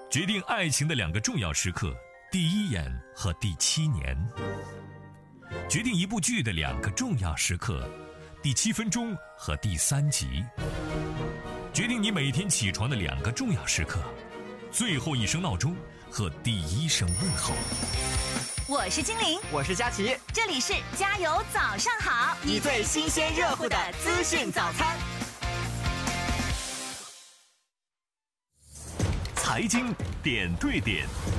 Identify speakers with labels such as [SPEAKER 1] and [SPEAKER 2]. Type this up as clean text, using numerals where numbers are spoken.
[SPEAKER 1] 决定爱情的2个重要时刻，第1眼和第7年；决定一部剧的2个重要时刻，第7分钟和第3集；决定你每天起床的2个重要时刻，最后1声闹钟和第1声问候。
[SPEAKER 2] 我是精灵，
[SPEAKER 3] 我是佳琪，
[SPEAKER 2] 这里是加油早上好，
[SPEAKER 3] 你最新鲜热乎的资讯早餐。
[SPEAKER 1] 财经点对点。